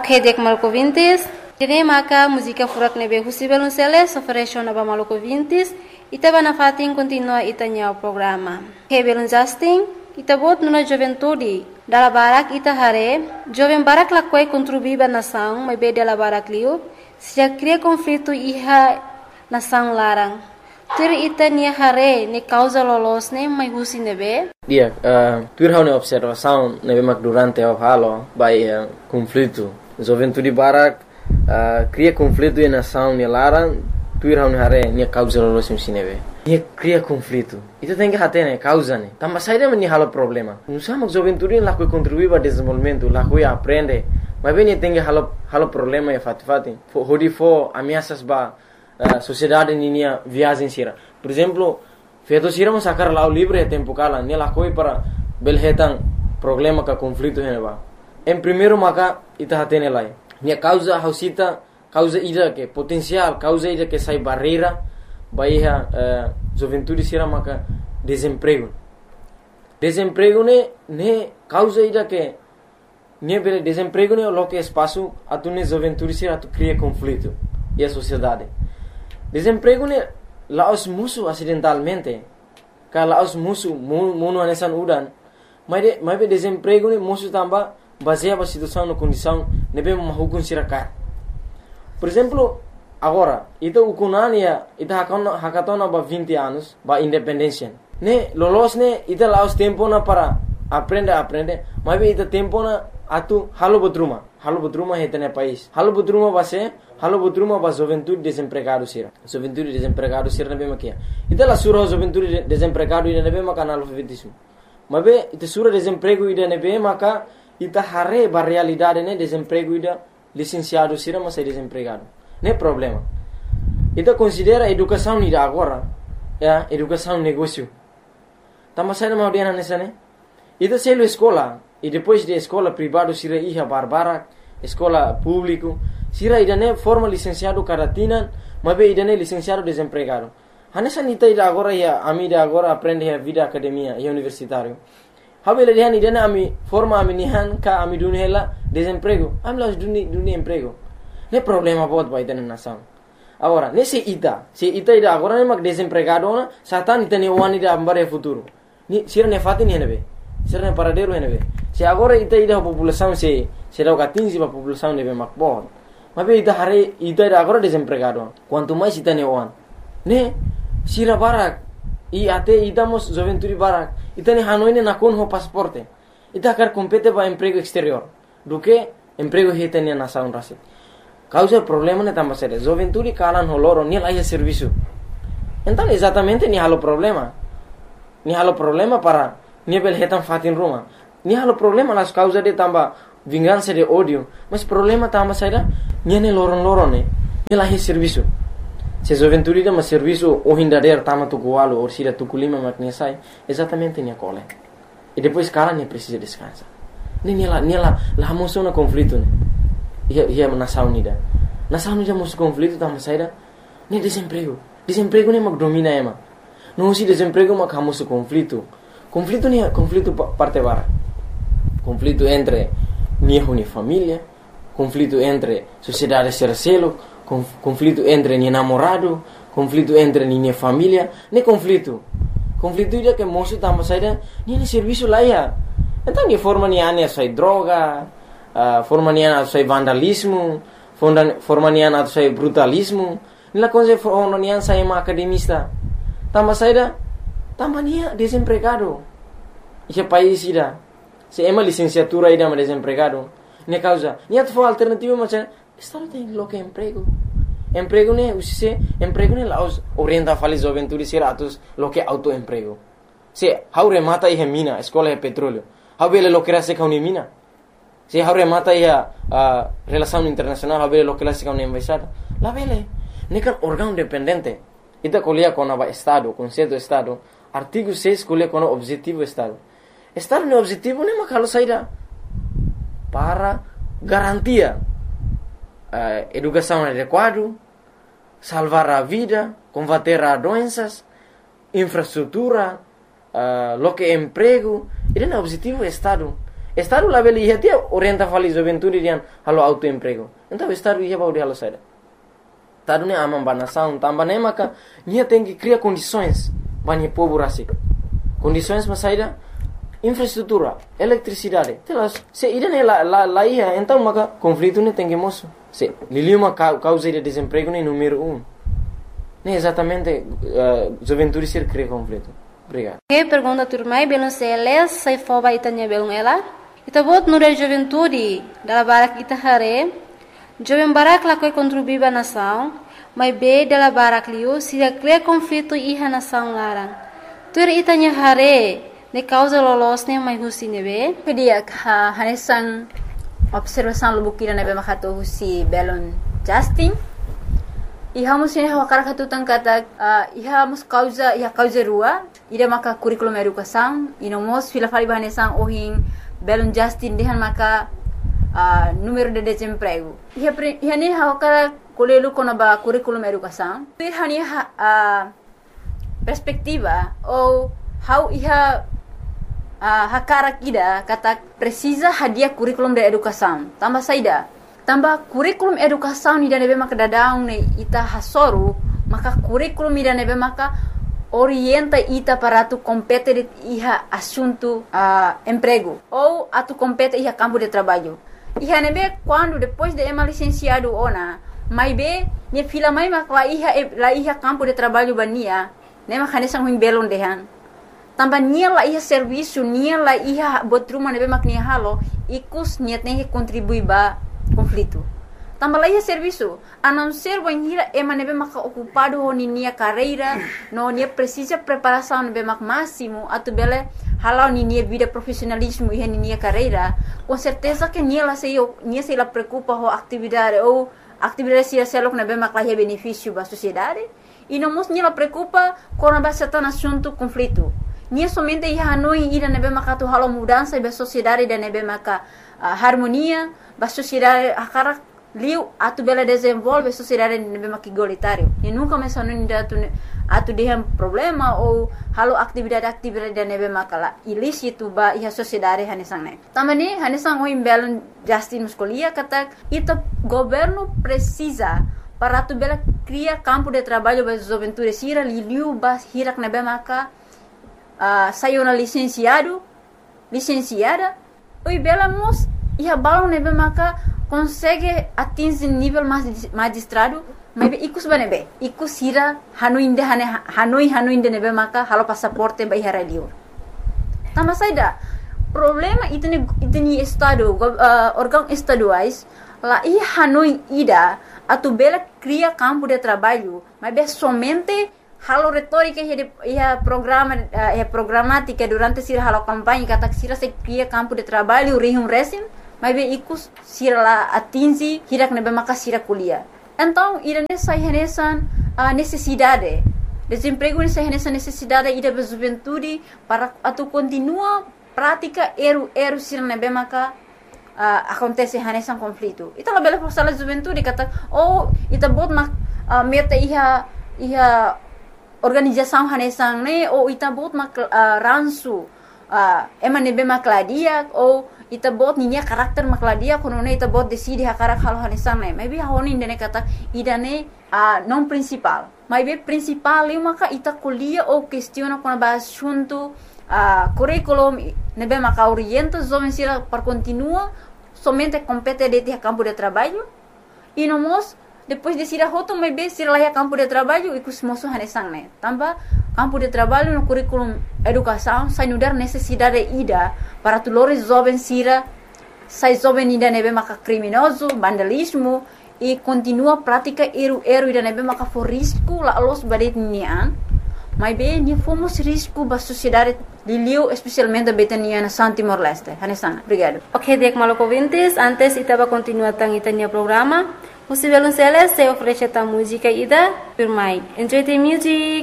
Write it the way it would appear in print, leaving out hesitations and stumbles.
Ok, dek Maluco Vintes. Jadi maka música furak nebe husi belunceles ofereció naba Maluco Vintes. Ita bana fatin continua itanya o programa. Ok, belun Justin. Ita bot nuna juventude. Dala barak ita hare. Joven barak lakwai contribuiba nação, mas be dala barak liu. Se cria conflito iha nação larang. Tur ita nia hare ne causa lolos ne mai husi nebe. Dia, tur hau ne observação nebe mak durante o halo by conflito. Juventude barak cria conflito e nação ne larang. Tur hau ne hare nia causa lolos nebe. Nia cria conflito. Ita tem que hate ne causa ne. Tamba saída me halo problema. Usamos juventude lá que contribui para desenvolvimento, lá que aprende. Mas bem tem que halo problema e fati. Hodi fo ameaças ba sociedade ninia viagem sira. Por exemplo, feito sira mo sacar lá o livre é tempo cala, nela coi para belhetan problema ka conflito heneba. Em primeiro maka ita hatene lai. Nia causa hausita, causa ida que potencial, causa ida que sai barreira, baia juventude sira maka desemprego. Desemprego ne causa ida que ne bele desemprego ne lo que espaço atune juventude sira tu cria conflito e a sociedade. Desemprego ne laos musuh acidentalmente. Ka laos musuh muno anesan udan. Mas be desemprego ne musuh tamba baseia ba situação no condição nebe mahukun sirakat. Por exemplo, agora, ita ukunania ita hakatona ba 20 anos ba independência. Ne lolos ne ita laos tempo na para aprende, mas be ita tempo na atu halo botruma hetene país. Halo botruma ba juventude desempregado sira. Juventude desempregado sira nebe makia. Ita la sura juventude desempregado ida nebe maka analfabetismo. Mabe ita sura desemprego ida nebe maka ita hare ba realidade ne desemprego ida licenciado sira mas desempregado. Ne problema. Ita considera educação ida agora, ya, educação negócio. Tama saída mau dia nessa ne. Ita selo escola e depois de escola privado sira iha barbara, escola público, sira idane forma licenciado karatina, mabe idane licenciado desempregado. Hanessa nita ida agora ya amida agora aprende a vida academia e universitário. Habele dihan idane ami forma ami nihan ka ami dunhela desemprego. Ami las duni emprego. Ne problema bot ba idane nação. Agora, se ita ida agora ne mak desempregado na satan itane wani da ambare futuro. Ni sira ne fati ni nebe. Sira ne paradero nebe. Se agora ita ida população se dá 15 para população nebe makbon. Mas ita hare ita ida agora desempregado. Quanto mais ita ne wan. Ne sira barak e até idamos juventude barak. Ita ne hanoi ne nakon ho pasporte. Ita quer compete para emprego exterior. Do que emprego hetenia nação rasit. Causa problema ne tamba sere. Juventude kalan ho loro ni laia serviço. Então exatamente ni halo problema. Ni halo problema para ni bel hetan fatin Roma. Ni halo problema las causa de tamba vingança de ódio. Mas problema tamba saída ni ne loron ne. Ni laia serviço. Se juventude de mas serviço o hindader tama tu coalo ou sira tu culima maknia sai. Exatamente ni cole. E depois cara ne precisa descansar. Ni la moção na conflito ne. Ia nação unida. Nação unida moço conflito tama saída ni desemprego. Desemprego ne mak domina ema. Não se desemprego mak hamoso conflito. Conflito ni conflito parte bara. Conflito entre ni família, conflito entre sociedade sercelo, conflito entre ni namorado, conflito entre ni família, ne conflito. Conflito ida que moço tamba saída ni serviço lá ia. Então ni forma ni ane sai droga, forma ni ane sai vandalismo, forma ni ane sai brutalismo. Nila coisa forma ni ane sai academista. Tamba saída tamba ni desempregado. Esse país ida. Se ema licenciatura ida ma desempregado. Ne causa. Ni at for alternativa mas estado tem lo que emprego. Emprego ne usise emprego ne laos orienta fali juventude seratos lo que autoemprego. Se haure mata e mina, escola e petróleo. Habele lo que era se kauni mina. Se haure mata e relação internacional, habele lo que la se kauni embaixada. La vele. Ne kan órgão dependente. Ita colia com a estado, conceito estado. Artigo 6 colia com o objetivo estado. Estado no objetivo nem makalo saída para garantia educação adequada, salvar a vida, combater a doenças, infraestrutura, lo que emprego. Ele é o objetivo do Estado. Estado lá beli ia dia orienta fali juventude dian halo autoemprego. Então estado ia bau dia halo saida. Estado ne amam banação, tambah ne maka nia tem que criar condições bani povo rasik. Condições mas saida infraestrutura, eletricidade. Telas, se ida ne lá ia, então maka conflito ne tem que moço. Se liliu uma causa de desemprego ne número 1. Ne exatamente juventude ser cria conflito. Obrigado. Que pergunta turmai belum seles sai foba itanya belum ela. Ita bot nura juventude dala barak ita hare. Jovem barak la koi contribuir ba nação, mas be dala barak liu se cria conflito iha nação larang. Tur itanya hare ne causa lolos ne mai husi nebe. Pedia hanesan observação lubukira nebe makato husi belon Justin. Iha mus ne wakara katu tangkata iha mus causa rua ida maka curriculum educação ino mos fila fali bahanesan ohin belon Justin dehan maka número de desemprego. Iha ne wakara kolelu kona ba curriculum educação. Iha ne perspectiva ou how iha hakara kida kata precisa hadiah curriculum de educação. Tambah saida. Tambah kurikulum educação ida nebe maka dadaung ne ita hasoru maka kurikulum ida nebe maka orienta ita para tu compete iha assunto emprego ou atu compete iha campo de trabalho. Iha nebe quando depois de ema licenciado ona mai be ne fila mai maka la iha campo de trabalho bania ne maka ne sang belon dehan. Tambah nia la iha serviço nia la iha botruma nebe mak nia halo ikus niat ne contribui ba conflito. Tambah lagi serviço, a não ser banhira ema nebe maka ocupado honi nia carreira, no nia precisa preparação nebe mak máximo, atu bele halau ni nia vida profissionalismo e nia carreira, com certeza que nia se la preocupa ho atividade ou atividade se selok nebe mak lahi benefício ba sociedade, e não mos nia la preocupa com a certain assunto conflito. Nia somente ia hanoi ida nebe maka tu halau mudança ba sociedade da nebe maka harmonia ba sociedade akara liu atu bela desenvolve sociedade nebe maka igualitário e nunca mencionou ainda atu dehem problema ou halo atividade da nebe maka la ilícito ba ia sociedade hanesang ne tamani hanesang o imbelon Justin muscolia kata ita governo precisa para atu bela cria campo de trabalho ba juventude sira liu ba hirak nebe maka sayona licenciada oi bela mos ia balon nebe maka consegue atingir nível magistrado mas ikus banebe ikus hira hanoi inde nebe maka halo passaporte ba ihara liur tambah saida problema itni estado órgão estaduais lá i hanoi ida atu bela cria campo de trabalho mas somente halo retórica ia programática durante sira halo campanha kata sira se cria campo de trabalho rihum resim mas ikus sira la atingi hirak nebe maka sira kuliah. Então irane sai renesan necessidade desemprego ne sai renesan necessidade ida ba juventude para atu continua prática eru sira nebe maka acontece renesan conflito. Ita la bela força la juventude kata ita bot meta iha organização hanesang ne ou ita bot mak ransu ema nebe makladia ou ita bot ninya karakter makladia kono ne ita bot decide hakarak halo hanesang ne maybe honi indene kata idane non principal maybe principal eu maka ita kuliah ou questiona kono ba assunto curriculum nebe maka orienta jovem sira para continua somente compete de campo de trabalho e nomos depois de sira hoto maybe sira lá campo de trabalho e kusmoso hanesang ne tambah campo de trabalho no currículo educação sai no dar necessidade ida para tulores jovens sira sai jovem ida nebe maka criminoso vandalismo e continua prática eru ida nebe maka for risco la los badet nian mas bem ni fomos risco ba sociedade liliu especialmente betania na Timor Leste hanesang obrigado. Ok, dek maloko vintes antes itaba continua tang itania programa. Musivelun Celes se oferece ta música ida firmai. Enjoy the music.